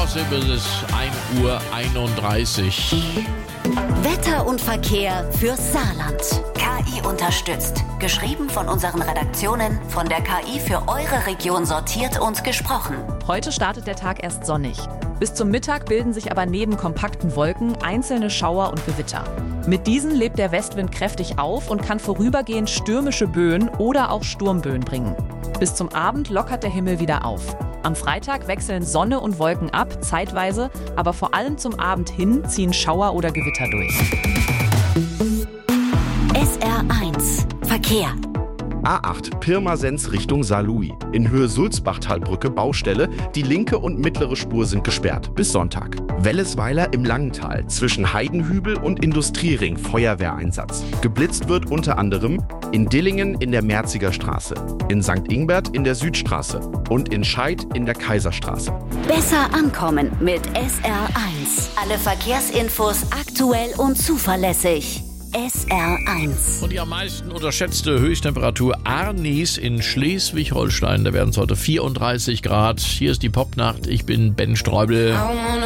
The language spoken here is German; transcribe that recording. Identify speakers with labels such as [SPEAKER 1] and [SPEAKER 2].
[SPEAKER 1] außerdem ist es 1:31 Uhr.
[SPEAKER 2] Wetter und Verkehr fürs Saarland. KI unterstützt. Geschrieben von unseren Redaktionen, von der KI für eure Region sortiert und gesprochen.
[SPEAKER 3] Heute startet der Tag erst sonnig. Bis zum Mittag bilden sich aber neben kompakten Wolken einzelne Schauer und Gewitter. Mit diesen lebt der Westwind kräftig auf und kann vorübergehend stürmische Böen oder auch Sturmböen bringen. Bis zum Abend lockert der Himmel wieder auf. Am Freitag wechseln Sonne und Wolken ab, zeitweise, aber vor allem zum Abend hin ziehen Schauer oder Gewitter durch.
[SPEAKER 2] SR1 Verkehr.
[SPEAKER 4] A8 Pirmasens Richtung Saarlouis. In Höhe Sulzbachtalbrücke Baustelle. Die linke und mittlere Spur sind gesperrt. Bis Sonntag. Wellesweiler im Langental. Zwischen Heidenhübel und Industriering Feuerwehreinsatz. Geblitzt wird unter anderem in Dillingen in der Merziger Straße, in St. Ingbert in der Südstraße und in Scheid in der Kaiserstraße.
[SPEAKER 2] Besser ankommen mit SR1. Alle Verkehrsinfos aktuell und zuverlässig. SR1.
[SPEAKER 1] Und die am meisten unterschätzte Höchsttemperatur Arnis in Schleswig-Holstein. Da werden es heute 34 Grad. Hier ist die Popnacht. Ich bin Ben Streubel.